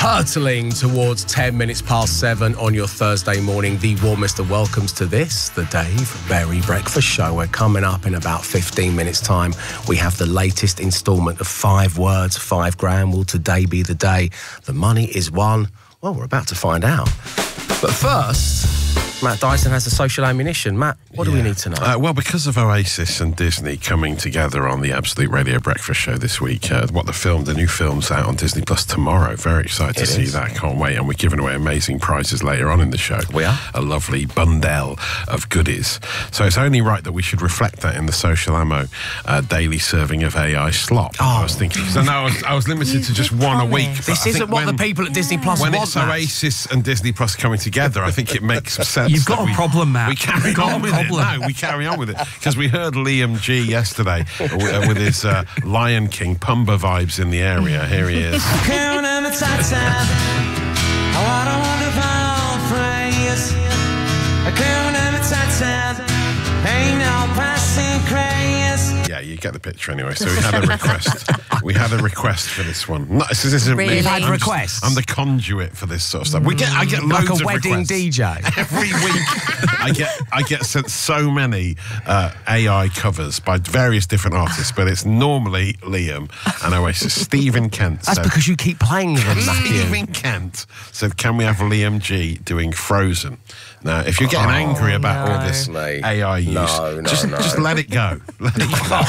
hurtling towards 10 minutes past 7 on your Thursday morning. The warmest of welcomes to this, the Dave Berry Breakfast Show. We're coming up in about 15 minutes' time. We have the latest instalment of 5 words, 5 grand. Will today be the day the money is won? Well, we're about to find out. But first, Matt Dyson has the social ammunition. Matt, what do we need to know? Well, because of Oasis and Disney coming together on the Absolute Radio Breakfast Show this week, the new film's out on Disney Plus tomorrow. Very excited to see that. Can't wait. And we're giving away amazing prizes later on in the show. We are? A lovely bundle of goodies. So it's only right that we should reflect that in the Social Ammo daily serving of AI slop. I was thinking, so now I was limited to just one a week. This isn't what the people at Disney Plus want, When it's Oasis and Disney Plus coming together, I think it makes sense. You've got a problem, Matt. We carry on with it. No, we carry on with it. Because we heard Liam G yesterday with his Lion King Pumba vibes in the area. Here he is. Yeah, you get the picture anyway. So we had a request. We had a request for this one. No, this isn't really? me. You've had requests? I'm the conduit for this sort of stuff. I get loads like a of wedding requests. DJ. Every week I get sent so many AI covers by various different artists, but it's normally Liam and Oasis. Stephen Kent That's said, because you keep playing them, Matthew. Stephen Kent said, can we have Liam G doing Frozen? Now, if you're getting angry about all this AI use, just let it go. Let it go.